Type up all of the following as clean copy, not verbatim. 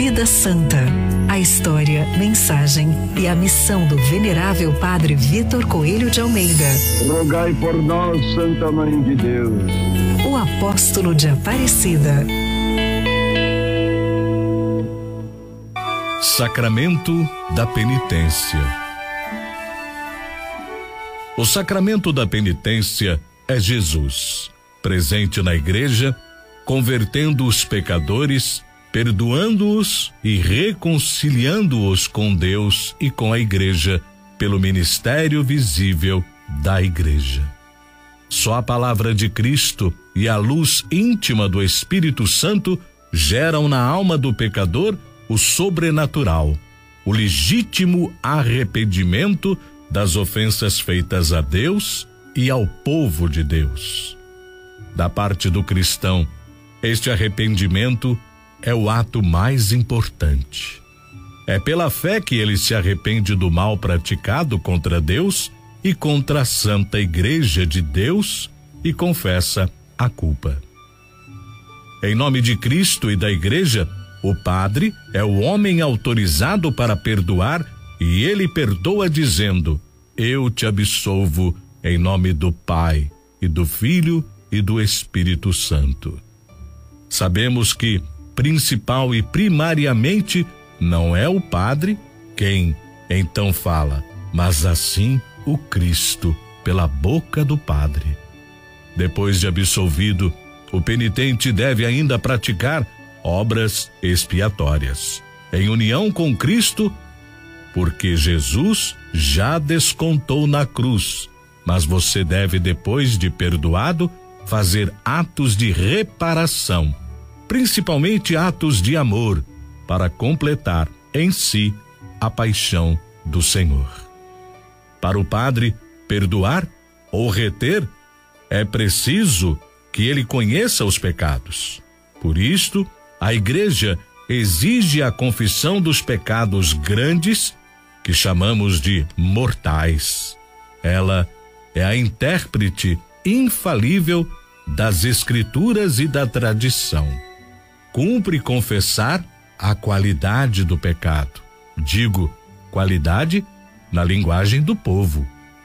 Vida Santa, a história, mensagem e a missão do venerável Padre Vitor Coelho de Almeida. Rogai por nós, Santa Mãe de Deus. O apóstolo de Aparecida. Sacramento da Penitência. O sacramento da penitência é Jesus, presente na igreja, convertendo os pecadores, perdoando-os e reconciliando-os com Deus e com a igreja pelo ministério visível da igreja. Só a palavra de Cristo e a luz íntima do Espírito Santo geram na alma do pecador o sobrenatural, o legítimo arrependimento das ofensas feitas a Deus e ao povo de Deus. Da parte do cristão, este arrependimento é o ato mais importante. É pela fé que ele se arrepende do mal praticado contra Deus e contra a Santa Igreja de Deus e confessa a culpa. Em nome de Cristo e da Igreja, o Padre é o homem autorizado para perdoar e ele perdoa dizendo: eu te absolvo em nome do Pai e do Filho e do Espírito Santo. Sabemos que principal e primariamente não é o Padre quem então fala, mas assim o Cristo pela boca do Padre. Depois de absolvido, o penitente deve ainda praticar obras expiatórias, em união com Cristo, porque Jesus já descontou na cruz, mas você deve, depois de perdoado, fazer atos de reparação, principalmente atos de amor, para completar em si a paixão do Senhor. Para o Padre, perdoar ou reter, é preciso que ele conheça os pecados. Por isto, a Igreja exige a confissão dos pecados grandes, que chamamos de mortais. Ela é a intérprete infalível das Escrituras e da tradição. Cumpre confessar a qualidade do pecado. Digo, qualidade na linguagem do povo.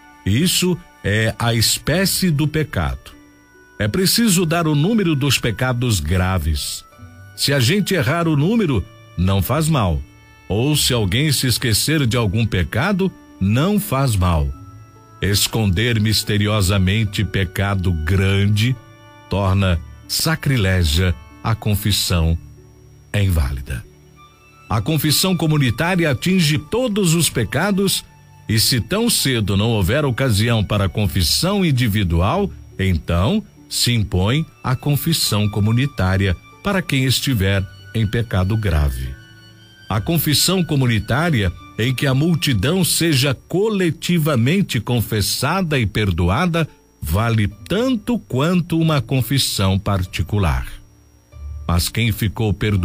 Isso é a espécie do pecado. É preciso dar o número dos pecados graves. Se a gente errar o número, não faz mal. Ou se alguém se esquecer de algum pecado, não faz mal. Esconder misteriosamente pecado grande torna sacrilégia a confissão é inválida. A confissão comunitária atinge todos os pecados e se tão cedo não houver ocasião para a confissão individual, então se impõe a confissão comunitária para quem estiver em pecado grave. A confissão comunitária, em que a multidão seja coletivamente confessada e perdoada, vale tanto quanto uma confissão particular. Mas quem ficou perdoado